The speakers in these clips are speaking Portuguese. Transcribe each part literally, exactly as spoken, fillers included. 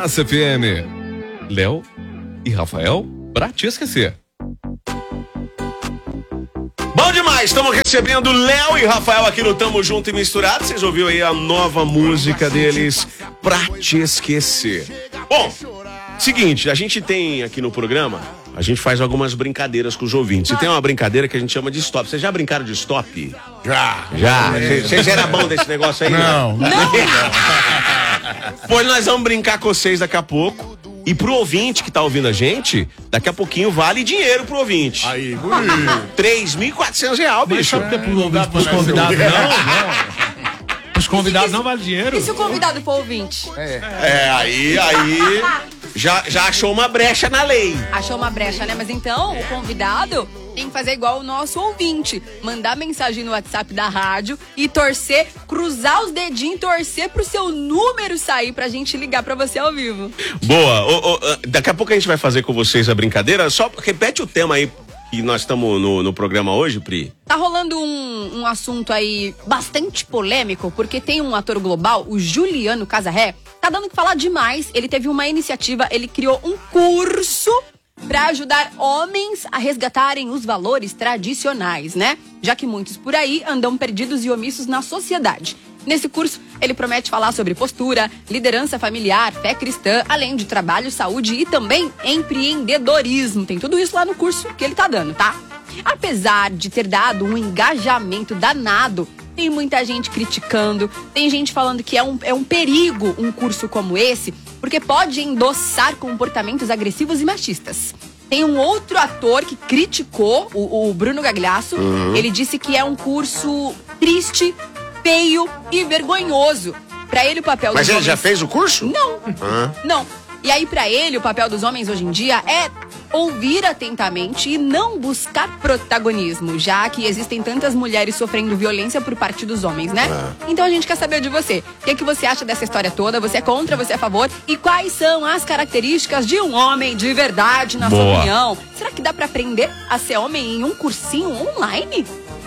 Massa F M. Léo e Rafael, pra te esquecer. Bom demais, estamos recebendo Léo e Rafael aqui no Tamo Junto e Misturado. Vocês ouviram aí a nova música deles, Pra Te Esquecer. Bom, seguinte, a gente tem aqui no programa, a gente faz algumas brincadeiras com os ouvintes. E tem uma brincadeira que a gente chama de stop. Vocês já brincaram de stop? Já. Já? Vocês eram bom desse negócio aí? Não. Não. Pois nós vamos brincar com vocês daqui a pouco. E pro ouvinte que tá ouvindo a gente, daqui a pouquinho vale dinheiro pro ouvinte. Aí, bonito. três mil e quatrocentos reais, bicho. Mas sabe que é pro ouvinte, pros convidados não, não. Os convidados não vale dinheiro. E se o convidado for ouvinte? É, é aí, aí já, já achou uma brecha na lei. Achou uma brecha, né? Mas então, o convidado tem que fazer igual o nosso ouvinte. Mandar mensagem no WhatsApp da rádio e torcer, cruzar os dedinhos, torcer pro seu número sair pra gente ligar pra você ao vivo. Boa. Ô, ô, daqui a pouco a gente vai fazer com vocês a brincadeira. Só repete o tema aí que nós estamos no, no programa hoje, Pri. Tá rolando um, um assunto aí bastante polêmico, porque tem um ator global, o Juliano Casarré, tá dando que falar demais. Ele teve uma iniciativa, ele criou um curso para ajudar homens a resgatarem os valores tradicionais, né? Já que muitos por aí andam perdidos e omissos na sociedade. Nesse curso, ele promete falar sobre postura, liderança familiar, fé cristã, além de trabalho, saúde e também empreendedorismo. Tem tudo isso lá no curso que ele tá dando, tá? Apesar de ter dado um engajamento danado, tem muita gente criticando, tem gente falando que é um, é um perigo um curso como esse, porque pode endossar comportamentos agressivos e machistas. Tem um outro ator que criticou, o, o Bruno Gagliasso. Uhum. Ele disse que é um curso triste, feio e vergonhoso. Pra ele, o papel Mas dos ele homens... já fez o curso? Não, uhum. não. E aí, pra ele, o papel dos homens hoje em dia é ouvir atentamente e não buscar protagonismo, já que existem tantas mulheres sofrendo violência por parte dos homens, né? É. Então a gente quer saber de você. O que, que você acha dessa história toda? Você é contra, você é a favor? E quais são as características de um homem de verdade, na Boa. sua opinião? Será que dá pra aprender a ser homem em um cursinho online?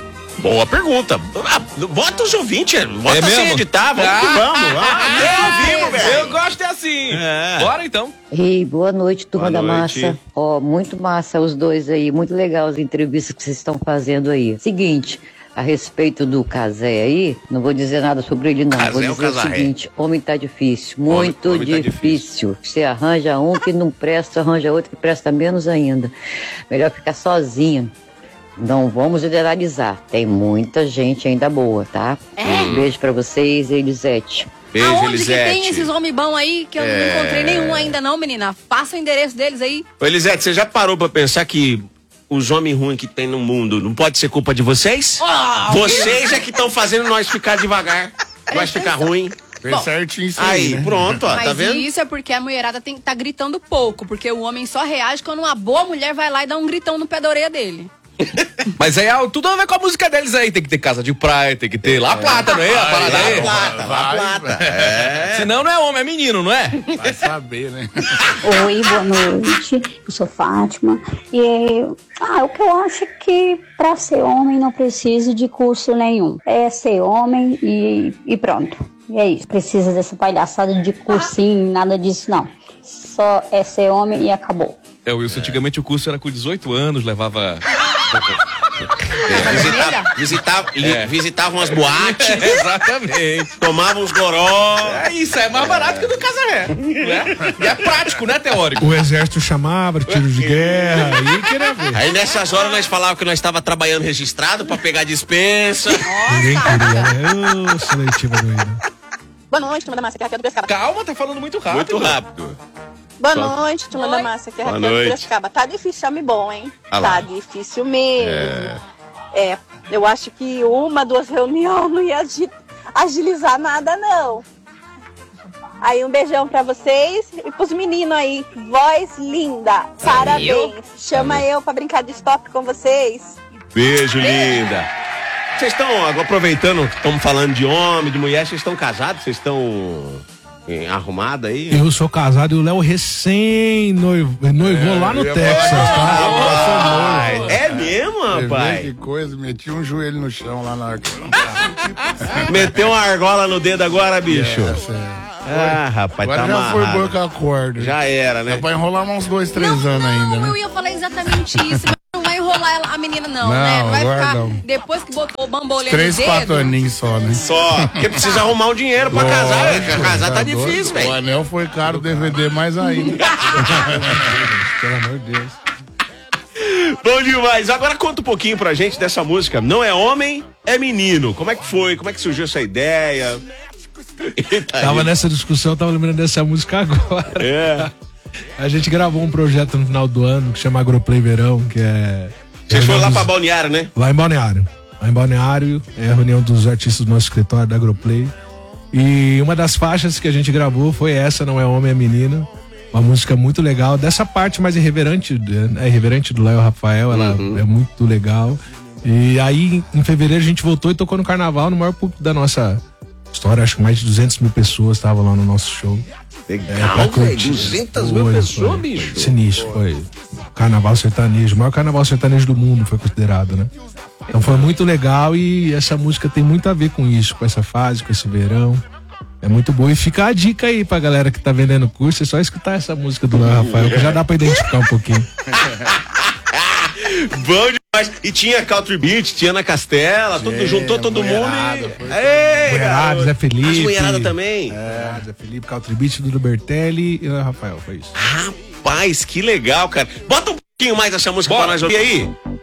Boa pergunta. Ah, bota os ouvintes, bota É sem mesmo? editar, vamos Ah. que vamos. Ah, é ao vivo, velho. Eu gosto é assim. É. Bora então. Ei, boa noite, turma Boa da noite. massa. Ó, muito massa os dois aí, muito legal as entrevistas que vocês estão fazendo aí. Seguinte, a respeito do Casé aí, não vou dizer nada sobre ele não, Casé vou ou dizer o Casarré? seguinte, homem tá difícil, muito Homem- homem tá difícil. Você arranja um que não presta, arranja outro que presta menos ainda. Melhor ficar sozinho. Não vamos generalizar, tem muita gente ainda boa, tá? É? Um beijo pra vocês, Elisete. Beijo, Aonde Elisete. que tem esses homens bons aí que eu É. não encontrei nenhum ainda não, menina? Passa o endereço deles aí. Ô, Elisete, você já parou pra pensar que os homens ruins que tem no mundo não pode ser culpa de vocês? Oh, Vocês é que estão fazendo nós ficar devagar, nós ficar ruim. Fez Bom, certinho isso Aí, aí, né? pronto, ó, Mas tá vendo? isso é porque a mulherada tem, tá gritando pouco, porque o homem só reage quando uma boa mulher vai lá e dá um gritão no pé da orelha dele. Mas aí é tudo a ver com a música deles aí. Tem que ter casa de praia, tem que ter La Plata, não é? A parada aí. La Plata, La Vai, Plata. vai. É. Senão não é homem, é menino, não é? Vai saber, né? Oi, boa noite. Eu sou Fátima. E ah, o que eu acho é que para ser homem não precisa de curso nenhum. É ser homem e, e pronto. E é isso. Precisa dessa palhaçada de cursinho, nada disso não. Só é ser homem e acabou. É, Wilson, antigamente o curso era com dezoito anos, levava... Visitava, visitava, li- É. visitava umas boates, Exatamente. tomava uns goró. É isso, é mais barato que o do Casarré. Né? E é prático, né, teórico? O exército chamava, tiro de guerra, aí queria ver. Aí nessas horas nós falávamos que nós estava trabalhando registrado pra pegar dispensa. Ninguém queria, né? Ô, seletiva doida. Boa noite, turma da massa, aqui é a Raquel do Piracicaba. Calma, tá falando muito rápido. Muito rápido. Boa Só- noite, turma Oi. da massa, aqui é a Boa Raquel do noite. Piracicaba. Tá difícil, homem bom, hein? Ah lá. Tá difícil mesmo. É. Eu acho que uma, duas reuniões não ia agi- agilizar nada, não. Aí um beijão pra vocês e pros meninos aí. Voz linda. Parabéns. Chama eu pra brincar de stop com vocês. Beijo, linda. Vocês estão, aproveitando que estamos falando de homem, de mulher, vocês estão casados? Vocês estão eh, arrumados aí? Eu sou casado e o Léo recém noivo, noivou lá no eu ia Texas, falar. tá? Rapaz, é mesmo, Você vê rapaz? que coisa, meti um joelho no chão lá na hora que eu Meteu uma argola no dedo agora, bicho. Essa é. Ah, rapaz, Agora tá já foi amarrado. boa com a corda. Já era, Dá né? pra enrolar uns dois, três Não, anos não, ainda, né? eu ia falar exatamente isso, mas não vai enrolar ela- a menina não, Não, né? Não vai agora ficar, não. depois que botou o bambolê Três, no quatro dedo, aninhos só, né? Só, porque precisa arrumar um dinheiro pra casar. Lógico, Casar tá doido. difícil, O velho. anel foi caro, o D V D mais ainda. Pelo amor de Deus. Bom demais. Agora conta um pouquinho pra gente dessa música. Não é homem, é menino. Como é que foi? Como é que surgiu essa ideia? Eita, Tava aí. nessa discussão, tava lembrando dessa música agora. É. A gente gravou um projeto no final do ano que chama Agroplay Verão, que é. Vocês foram lá reunião pra dos- Balneário, né? Lá em Balneário. Lá em Balneário, é a reunião dos artistas do nosso escritório da Agroplay. E uma das faixas que a gente gravou foi essa, Não é Homem, é Menina. Uma música muito legal, dessa parte mais irreverente, é irreverente do Léo Rafael, ela é muito legal. E aí, em fevereiro, a gente voltou e tocou no carnaval, no maior público da nossa história. Acho que mais de duzentas mil pessoas estavam lá no nosso show. Legal, pra velho. curtir. duzentas mil Foi, pessoas, foi. bicho. Sinistro, foi. Carnaval sertanejo, o maior carnaval sertanejo do mundo foi considerado, né? Então foi muito legal e essa música tem muito a ver com isso, com essa fase, com esse verão. É muito boa. E fica a dica aí pra galera que tá vendendo curso, é só escutar essa música do Léo Rafael, que já dá pra identificar um pouquinho. Bom demais. E tinha Country Beat, tinha Ana Castela, todo, juntou todo mundo mulherada, e... foi- Ei, Mulherada, Zé As Felipe. mulherada também. É, Zé Felipe, Caltribite, Dudu Bertelli e Léo Rafael, foi isso. Rapaz, que legal, cara. Bota um pouquinho mais essa música pra nós ouvir aí.